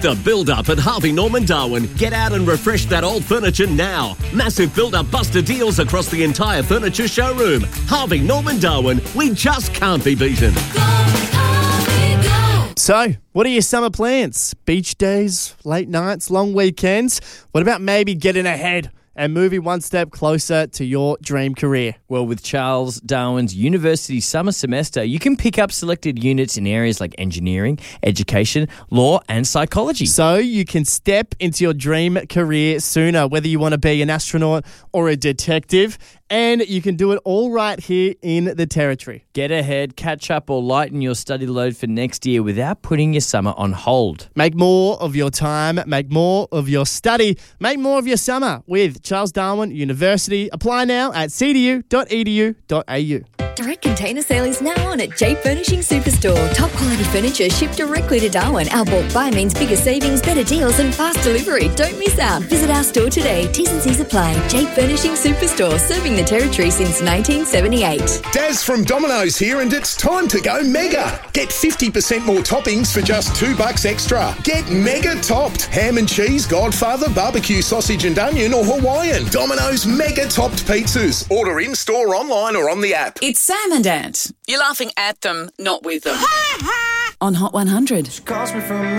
The build-up at Harvey Norman Darwin. Get out and refresh that old furniture now. Massive build-up buster deals across the entire furniture showroom. Harvey Norman Darwin. We just can't be beaten. So, what are your summer plans? Beach days, late nights, long weekends? What about maybe getting ahead and moving one step closer to your dream career? Well, with Charles Darwin's University Summer Semester, you can pick up selected units in areas like engineering, education, law and psychology. So you can step into your dream career sooner, whether you want to be an astronaut or a detective, and you can do it all right here in the Territory. Get ahead, catch up or lighten your study load for next year without putting your summer on hold. Make more of your time, make more of your study, make more of your summer with Charles Darwin University. Apply now at cdu.edu.au. Direct container sale is now on at J Furnishing Superstore. Top quality furniture shipped directly to Darwin. Our bulk buy means bigger savings, better deals and fast delivery. Don't miss out. Visit our store today. T's and C's apply. J Furnishing Superstore, serving the Territory since 1978. Daz from Domino's here and it's time to go mega. Get 50% more toppings for just $2 extra. Get mega topped. Ham and cheese, Godfather, barbecue sausage and onion or Hawaiian. Domino's mega topped pizzas. Order in-store, online or on the app. It's Sam and Ant. You're laughing at them, not with them. On Hot 100. She calls me from